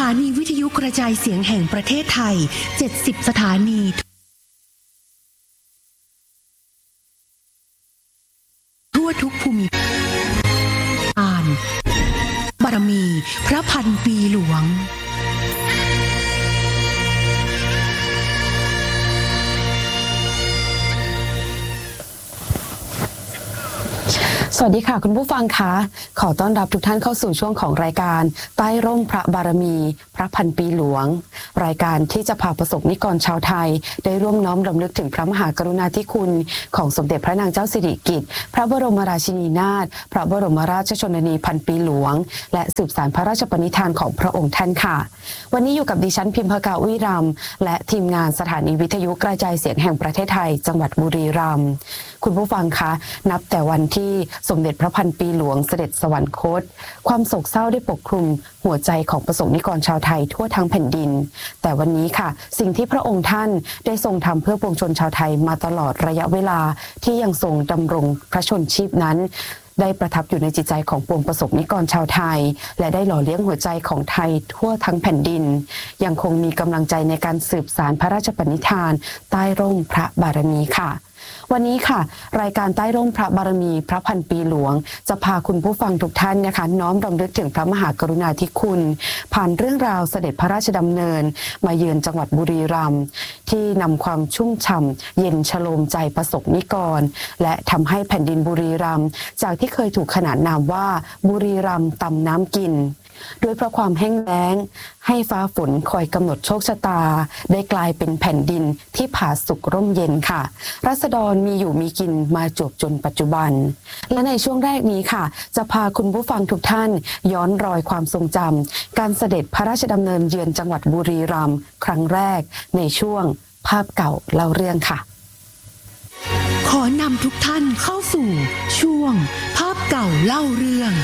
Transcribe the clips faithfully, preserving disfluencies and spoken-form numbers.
านีวิทยุกระจายเสียงแห่งประเทศไทยเจ็ดสิบสถานีทั่วทุกภูมิภาคบารมีพระพันปีหลวงสวัสดีค่ะคุณผู้ฟังคะขอต้อนรับทุกท่านเข้าสู่ช่วงของรายการใต้ร่มพระบารมีพระพันปีหลวงรายการที่จะพาประสบนิกรชาวไทยได้ร่วมน้อมรำลึกถึงพระมหากรุณาธิคุณของสมเด็จพระนางเจ้าสิริกิติ์พระบรมราชินีนาถพระบรมราชชนนีพันปีหลวงและสืบสานพระราชปณิธานของพระองค์ท่านค่ะวันนี้อยู่กับดิฉันพิมพกาวิรัมย์และทีมงานสถานีวิทยุกระจายเสียงแห่งประเทศไทยจังหวัดบุรีรัมย์คุณผู้ฟังคะนับแต่วันที่สมเด็จพระพันปีหลวงเสด็จสวรรคตความโศกเศร้าได้ปกคลุมหัวใจของประสบนิกรชาวไทยทั่วทั้งแผ่นดินแต่วันนี้ค่ะสิ่งที่พระองค์ท่านได้ทรงทำเพื่อปวงชนชาวไทยมาตลอดระยะเวลาที่ยังทรงดำรงพระชนชีพนั้นได้ประทับอยู่ในจิตใจของปวงประสบนิกรชาวไทยและได้หล่อเลี้ยงหัวใจของไทยทั่วทั้งแผ่นดินยังคงมีกำลังใจในการสืบสานพระราชปณิธานใต้ร่มพระบารมีค่ะวันนี้ค่ะรายการใต้ร่มพระบารมีพระพันปีหลวงจะพาคุณผู้ฟังทุกท่านนะคะน้อมรำลึกถึงพระมหากรุณาธิคุณผ่านเรื่องราวเสด็จพระราชดำเนินมาเยือนจังหวัดบุรีรัมย์ที่นำความชุ่มฉ่ำเย็นชโลมใจประสบนิกรและทำให้แผ่นดินบุรีรัมย์จากที่เคยถูกขนานนามว่าบุรีรัมย์ตำน้ำกินด้วยเพราะความแห้งแล้งให้ฟ้าฝนคอยกำหนดโชคชะตาได้กลายเป็นแผ่นดินที่ผาสุกร่มเย็นค่ะราษฎรมีอยู่มีกินมาจวบจนปัจจุบันและในช่วงแรกนี้ค่ะจะพาคุณผู้ฟังทุกท่านย้อนรอยความทรงจำการเสด็จพระราชดำเนินเยือนจังหวัดบุรีรัมย์ครั้งแรกในช่วงภาพเก่าเล่าเรื่องค่ะขอนำทุกท่านเข้าสู่ช่วงภาพเก่าเล่าเรื่อง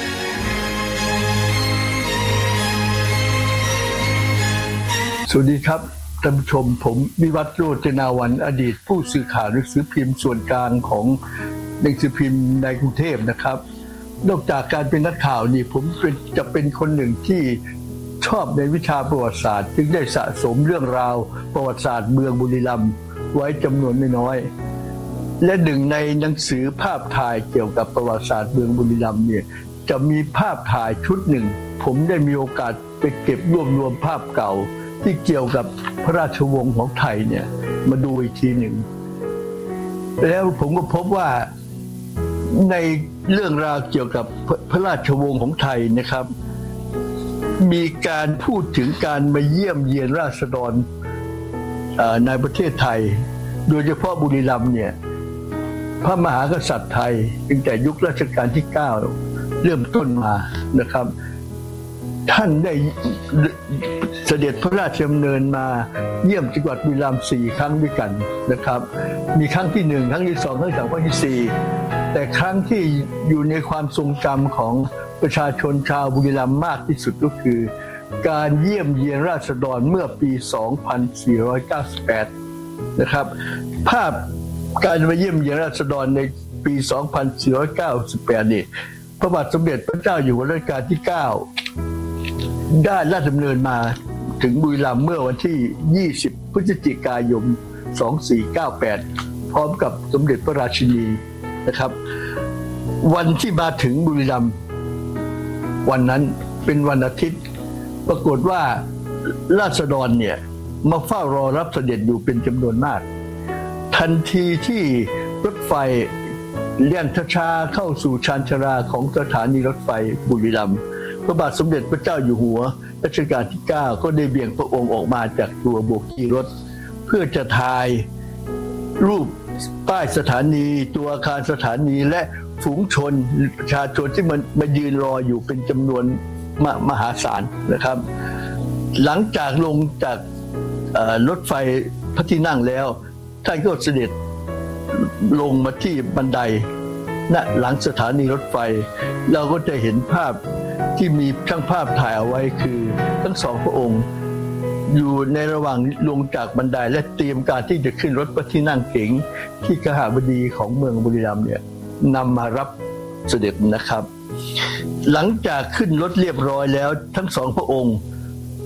สวัสดีครับท่านผู้ชมผมวิวัฒน์โรจนาวันอดีตผู้สื่อข่าวหนังสือพิมพ์ส่วนกลางของหนังสือพิมพ์ในกรุงเทพนะครับนอกจากการเป็นนักข่าวนี่ผมจะเป็นคนหนึ่งที่ชอบในวิชาประวัติศาสตร์จึงได้สะสมเรื่องราวประวัติศาสตร์เมืองบุรีรัมย์ไว้จำนวนไม่น้อยและหนึ่งในหนังสือภาพถ่ายเกี่ยวกับประวัติศาสตร์เมืองบุรีรัมย์เนี่ยจะมีภาพถ่ายชุดหนึ่งผมได้มีโอกาสไปเก็บรวบรวมภาพเก่าที่เกี่ยวกับพระราชวงศ์ของไทยเนี่ยมาดูอีกทีหนึ่งแล้วผมก็พบว่าในเรื่องราวเกี่ยวกับพระราชวงศ์ของไทยนะครับมีการพูดถึงการมาเยี่ยมเยียนราษฎรในประเทศไทยโดยเฉพาะบุรีรัมย์เนี่ยพระมหากษัตริย์ไทยตั้งแต่ยุครัชกาลที่เก้าเริ่มต้นมานะครับท่านได้เสด็จพระราชดำเนินมาเยี่ยมจังหวัดบุรีรัมย์สี่ครั้งด้วยกันนะครับมีครั้งที่หนึ่งครั้งที่สองครั้งที่สามครั้งที่สี่แต่ครั้งที่อยู่ในความทรงจำของประชาชนชาวบุรีรัมย์มากที่สุดก็คือการเยี่ยมเยียนราษฎรเมื่อปีสองพันสี่ร้อยเก้าสิบแปดนะครับภาพการมาเยี่ยมเยียนราษฎรในปีสองพันสี่ร้อยเก้าสิบแปดนี่พระบาทสมเด็จพระเจ้าอยู่หัวรัชกาลที่เก้าได้ราชดำเนินมาถึงบุรีรัมย์เมื่อวันที่ยี่สิบพฤศจิกายนสองพันสี่ร้อยเก้าสิบแปดพร้อมกับสมเด็จพระราชินีนะครับวันที่มาถึงบุรีรัมย์วันนั้นเป็นวันอาทิตย์ปรากฏว่าราษฎรเนี่ยมาเฝ้ารอรับเสด็จอยู่เป็นจำนวนมากทันทีที่รถไฟเลี่ยนช้าๆเข้าสู่ชานชาลาของสถานีรถไฟบุรีรัมย์พระบาทสมเด็จพระเจ้าอยู่หัวรัชกาลที่เก้าก็ได้เบี่ยงพระองค์ออกมาจากตัวโบกี้รถเพื่อจะถ่ายรูปป้ายสถานีตัวอาคารสถานีและฝูงชนประชาชนที่มันมายืนรออยู่เป็นจำนวนมมหาศาลนะครับหลังจากลงจากรถไฟพระที่นั่งแล้วท่านก็เสด็จลงมาที่บันไดณหลังสถานีรถไฟเราก็จะเห็นภาพที่มีช่างภาพถ่ายเอาไว้คือทั้งสองพระองค์อยู่ในระหว่างลงจากบันไดและเตรียมการที่จะขึ้นรถพระที่นั่งเก๋งที่คหบดีของเมืองบุรีรัมย์เนี่ยนำมารับเสด็จนะครับหลังจากขึ้นรถเรียบร้อยแล้วทั้งสองพระองค์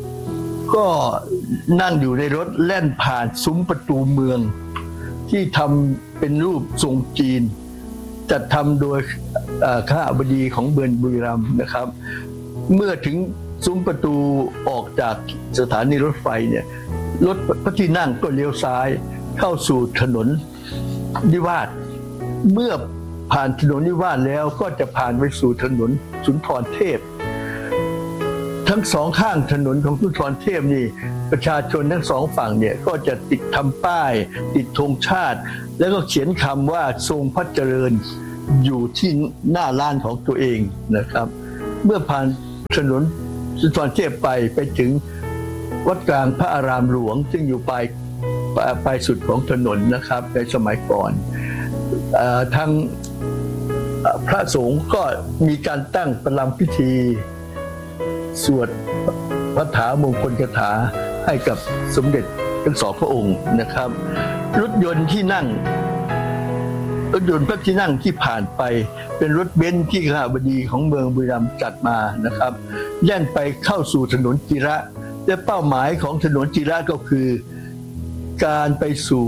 ก็นั่งอยู่ในรถแล่นผ่านซุ้มประตูเมืองที่ทำเป็นรูปทรงจีนจัดทำโดยข้าบดีของเมืองบุรีรัมย์นะครับเมื่อถึงซุ้มประตูออกจากสถานีรถไฟเนี่ยรถพระที่นั่งก็เลี้ยวซ้ายเข้าสู่ถนนนิวาสเมื่อผ่านถนนนิวาสแล้วก็จะผ่านไปสู่ถนนสุนทรเทพทั้งสองข้างถนนของสุนทรเทพนี่ประชาชนทั้งสองฝั่งเนี่ยก็จะติดทำป้ายติดธงชาติแล้วก็เขียนคำว่าทรงพระเจริญอยู่ที่หน้าลานของตัวเองนะครับเมื่อผ่านถนนสุนทรเทพไปไปถึงวัดกลางพระอารามหลวงซึ่งอยู่ปลายปลายสุดของถนนนะครับในสมัยก่อนทางพระสงฆ์ก็มีการตั้งประลัมพิธีสวดพระถามงคลคาถาให้กับสมเด็จทั้งสองพระองค์นะครับรถยนต์ที่นั่งรถยนต์พระที่นั่งที่ผ่านไปเป็นรถเบนซ์ที่ข้าบดีของเมืองบุรีรัมย์จัดมานะครับแล่นไปเข้าสู่ถนนจิระและเป้าหมายของถนนจิระก็คือการไปสู่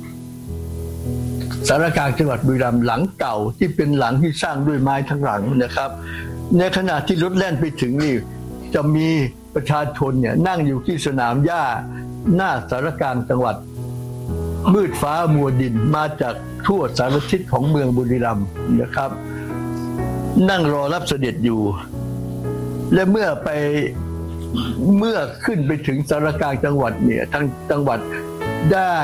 สารกลางจังหวัดบุรีรัมย์หลังเก่าที่เป็นหลังที่สร้างด้วยไม้ทั้งหลังนะครับในขณะที่รถแล่นไปถึงนี่จะมีประชาชนเนี่ยนั่งอยู่ที่สนามหญ้าหน้าสารกลางจังหวัดมืดฟ้ามัวดินมาจากทั่วสารทิศของเมืองบุรีรัมย์นะครับนั่งรอรับเสด็จอยู่และเมื่อไปเมื่อขึ้นไปถึงสารกลางจังหวัดเนี่ยทางจังหวัดได้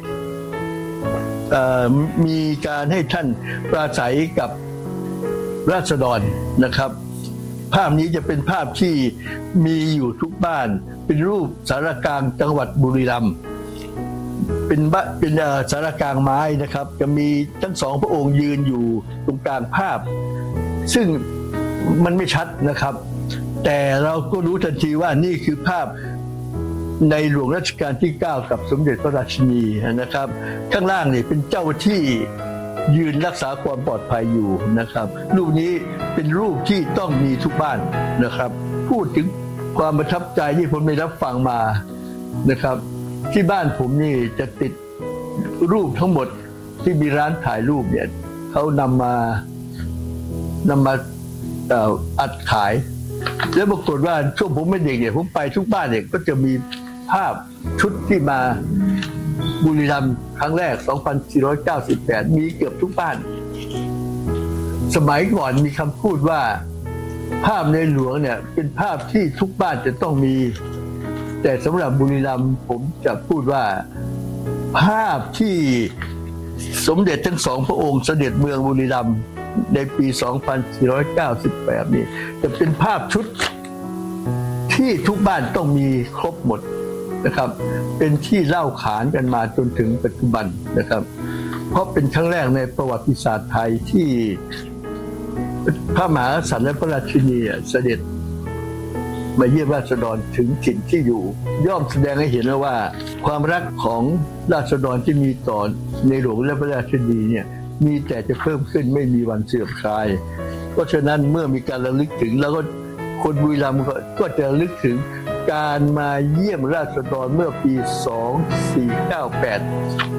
มีการให้ท่านปราศัยกับราษฎรนะครับภาพนี้จะเป็นภาพที่มีอยู่ทุกบ้านเป็นรูปสารกลางจังหวัดบุรีรัมย์เป็นบ้านเป็นสารกลางไม้นะครับจะมีทั้งสองพระองค์ยืนอยู่ตรงกลางภาพซึ่งมันไม่ชัดนะครับแต่เราก็รู้ทันทีว่านี่คือภาพในหลวงรัชกาลที่เก้ากับสมเด็จพระราชินีนะครับข้างล่างนี่เป็นเจ้าที่ยืนรักษาความปลอดภัยอยู่นะครับรูปนี้เป็นรูปที่ต้องมีทุกบ้านนะครับพูดถึงความประทับใจที่ผมได้รับฟังมานะครับที่บ้านผมนี่จะติดรูปทั้งหมดที่มีร้านถ่ายรูปเนี่ยเขานำมานำมาอัดขายแล้วปรากฏว่าช่วงผมเป็นเด็กเนี่ยผมไปทุกบ้านเนี่ยก็จะมีภาพชุดที่มาบุรีรัมย์ครั้งแรกสองพันสี่ร้อยเก้าสิบแปดมีเกือบทุกบ้านสมัยก่อนมีคำพูดว่าภาพในหลวงเนี่ยเป็นภาพที่ทุกบ้านจะต้องมีแต่สำหรับบุรีรัมย์ผมจะพูดว่าภาพที่สมเด็จทั้งสองพระองค์เสด็จเมืองบุรีรัมย์ในปีสองพันสี่ร้อยเก้าสิบแปดนี่จะเป็นภาพชุดที่ทุกบ้านต้องมีครบหมดนะครับเป็นที่เล่าขานกันมาจนถึงปัจจุบันนะครับเพราะเป็นครั้งแรกในประวัติศาสตร์ไทยที่พระมหากษัตริย์และพระราชินีเสด็จมาเยี่ยมราษฎรถึงถิ่นที่อยู่ย่อมแสดงให้เห็นแล้วว่าความรักของราษฎรที่มีต่อในหลวงและพระราชินีเนี่ยมีแต่จะเพิ่มขึ้นไม่มีวันเสื่อมคลายเพราะฉะนั้นเมื่อมีการระลึกถึงแล้วก็คนบุรีรัมย์ก็จะระลึกถึงการมาเยี่ยมราษฎรเมื่อปีสองพันสี่ร้อยเก้าสิบแปด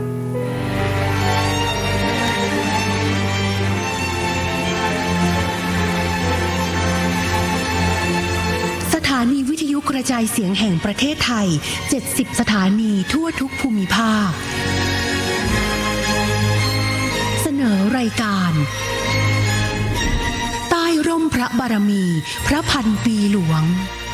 สถานีวิทยุกระจายเสียงแห่งประเทศไทยเจ็ดสิบสถานีทั่วทุกภูมิภาคเสนอรายการใต้ร่มพระบารมีพระพันปีหลวง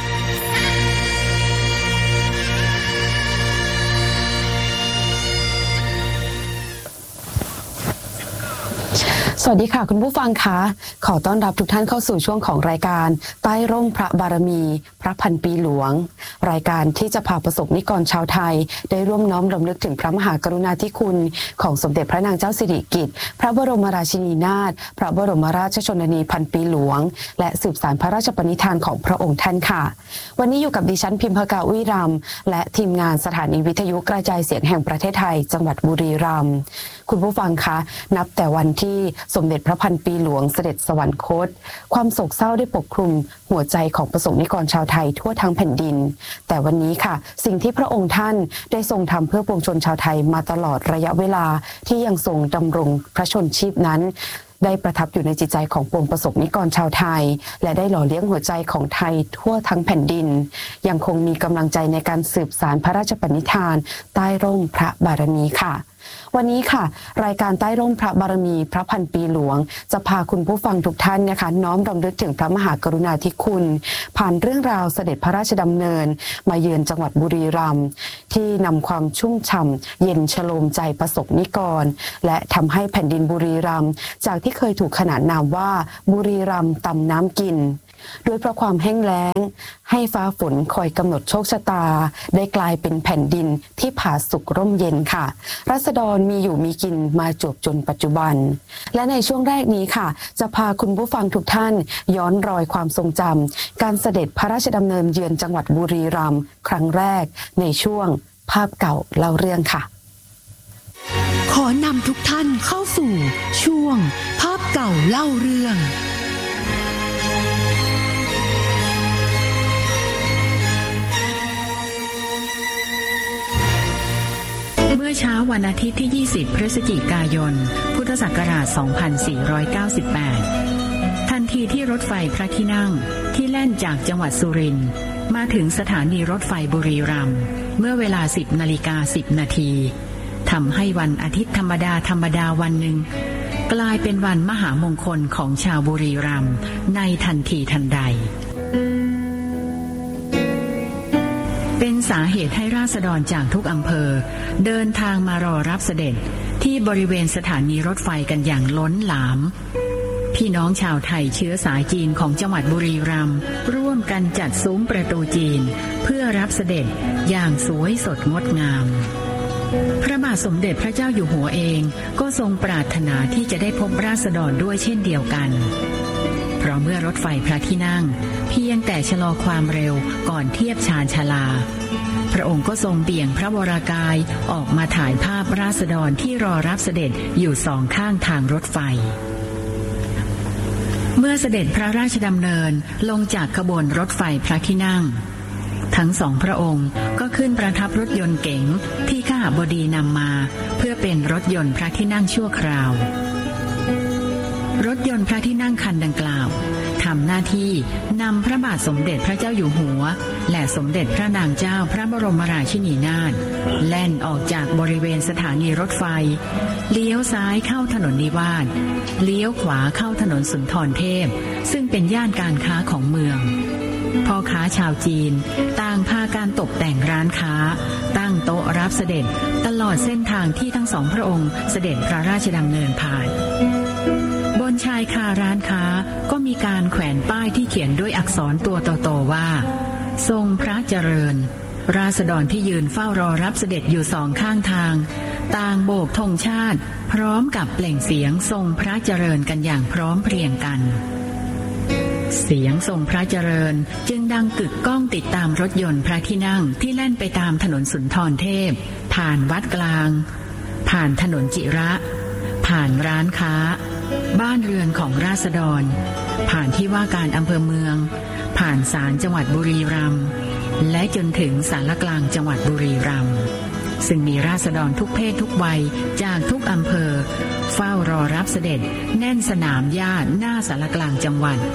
สวัสดีค่ะคุณผู้ฟังคะขอต้อนรับทุกท่านเข้าสู่ช่วงของรายการใต้ร่มพระบารมีพระพันปีหลวงรายการที่จะพาประสบนิกรชาวไทยได้ร่วมน้อมรำลึกถึงพระมหากรุณาธิคุณของสมเด็จพระนางเจ้าสิริกิติ์พระบรมราชินีนาถพระบรมราชชนนีพันปีหลวงและสืบสานพระราชปณิธานของพระองค์ท่านค่ะวันนี้อยู่กับดิฉันพิมพกาวิรัมย์และทีมงานสถานีวิทยุกระจายเสียงแห่งประเทศไทยจังหวัดบุรีรัมย์คุณผู้ฟังคะนับแต่วันที่สมเด็จพระพันปีหลวงเสด็จสวรรคตความโศกเศร้าได้ปกคลุมหัวใจของประสบนิกรชาวไทยทั่วทั้งแผ่นดินแต่วันนี้ค่ะสิ่งที่พระองค์ท่านได้ทรงทำเพื่อปวงชนชาวไทยมาตลอดระยะเวลาที่ยังทรงดำรงพระชนชีพนั้นได้ประทับอยู่ในจิตใจของปวงประสบนิกรชาวไทยและได้หล่อเลี้ยงหัวใจของไทยทั่วทั้งแผ่นดินยังคงมีกำลังใจในการสืบสานพระราชปณิธานใต้ร่มพระบารมีค่ะวันนี้ค่ะรายการใต้ร่มพระบารมีพระพันปีหลวงจะพาคุณผู้ฟังทุกท่านนะคะน้อมรำลึกถึงพระมหากรุณาธิคุณผ่านเรื่องราวเสด็จพระราชดำเนินมาเยือนจังหวัดบุรีรัมย์ที่นำความชุ่มฉ่ำเย็นชโลมใจประสบนิกรและทำให้แผ่นดินบุรีรัมย์จากที่เคยถูกขนานนามว่าบุรีรัมย์ตำน้ำกินด้วยเพราะความแห้งแล้งให้ฟ้าฝนคอยกำหนดโชคชะตาได้กลายเป็นแผ่นดินที่ผาสุกร่มเย็นค่ะราษฎรมีอยู่มีกินมาจวบจนปัจจุบันและในช่วงแรกนี้ค่ะจะพาคุณผู้ฟังทุกท่านย้อนรอยความทรงจำการเสด็จพระราชดำเนินเยือนจังหวัดบุรีรัมย์ครั้งแรกในช่วงภาพเก่าเล่าเรื่องค่ะขอนำทุกท่านเข้าสู่ช่วงภาพเก่าเล่าเรื่องเมื่อเช้าวันอาทิตย์ที่ยี่สิบพฤศจิกายนพุทธศักราชสองพันสี่ร้อยเก้าสิบแปดทันทีที่รถไฟพระที่นั่งที่แล่นจากจังหวัดสุรินทร์มาถึงสถานีรถไฟบุรีรัมย์เมื่อเวลาสิบนาฬิกาสิบนาทีทำให้วันอาทิตย์ธรรมดาธรรมดาวันหนึ่งกลายเป็นวันมหามงคลของชาวบุรีรัมย์ในทันทีทันใดเป็นสาเหตุให้ราษฎรจากทุกอำเภอเดินทางมารอรับเสด็จที่บริเวณสถานีรถไฟกันอย่างล้นหลามพี่น้องชาวไทยเชื้อสายจีนของจังหวัดบุรีรัมย์ร่วมกันจัดซุ้มประตูจีนเพื่อรับเสด็จอย่างสวยสดงดงามพระบาทสมเด็จพระเจ้าอยู่หัวเองก็ทรงปรารถนาที่จะได้พบราษฎรด้วยเช่นเดียวกันเพราะเมื่อรถไฟพระที่นั่งเพียงแต่ชะลอความเร็วก่อนเทียบชานชาลาพระองค์ก็ทรงเบี่ยงพระวรากายออกมาถ่ายภาพราษฎรที่รอรับเสด็จอยู่สองข้างทางรถไฟเมื่อเสด็จพระราชดำเนินลงจากขบวนรถไฟพระที่นั่งทั้งสองพระองค์ก็ขึ้นประทับรถยนต์เก๋งที่ข้าบดีนำมาเพื่อเป็นรถยนต์พระที่นั่งชั่วคราวรถยนต์พระที่นั่งคันดังกล่าวทำหน้าที่นำพระบาทสมเด็จพระเจ้าอยู่หัวและสมเด็จพระนางเจ้าพระบรมราชินีนาถแล่นออกจากบริเวณสถานีรถไฟเลี้ยวซ้ายเข้าถนนนิวาสเลี้ยวขวาเข้าถนนสุนทรเทพซึ่งเป็นย่านการค้าของเมืองพ่อค้าชาวจีนต่างพาการตกแต่งร้านค้าตั้งโต๊ะรับเสด็จตลอดเส้นทางที่ทั้งสองพระองค์เสด็จพระราชดำเนินผ่านบนชายคาร้านค้าก็มีการแขวนป้ายที่เขียนด้วยอักษรตัวโตๆว่าทรงพระเจริญราษฎรที่ยืนเฝ้ารอรับเสด็จอยู่สองข้างทางต่างโบกธงชาติพร้อมกับเปล่งเสียงทรงพระเจริญกันอย่างพร้อมเพรียงกันเสียงทรงพระเจริญจึงดังกึกก้องติดตามรถยนต์พระที่นั่งที่แล่นไปตามถนนสุนทรเทพผ่านวัดกลางผ่านถนนจิระผ่านร้านค้าบ้านเรือนของราษฎรผ่านที่ว่าการอำเภอเมืองผ่านศาลจังหวัดบุรีรัมย์และจนถึงศาลกลางจังหวัดบุรีรัมย์ซึ่งมีราษฎรทุกเพศทุกวัยจากทุกอำเภอเฝ้ารอรับเสด็จแน่นสนามหญ้าหน้าศาลกลางจังหวัด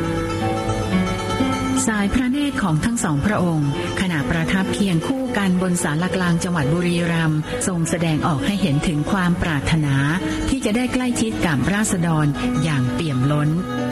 สายพระเนตรของทั้งสองพระองค์ขณะประทับเคียงคู่กันบนศาลกลางจังหวัดบุรีรัมย์ทรงแสดงออกให้เห็นถึงความปรารถนาที่จะได้ใกล้ชิดกับราษฎรอย่างเปี่ยมล้น